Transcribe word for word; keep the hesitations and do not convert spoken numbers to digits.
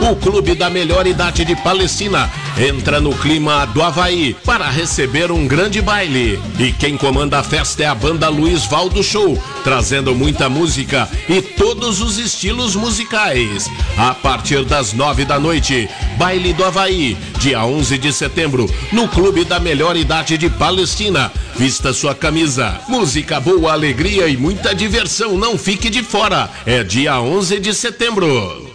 O clube da melhor idade de Palestina entra no clima do Havaí para receber um grande baile. E quem comanda a festa é a banda Luiz Valdo Show, trazendo muita música e todos os estilos musicais. A partir das nove da noite, baile do Havaí, dia onze de setembro, no clube da melhor idade de Palestina. Vista sua camisa, música boa, alegria e muita diversão, não fique de fora. É dia onze de setembro.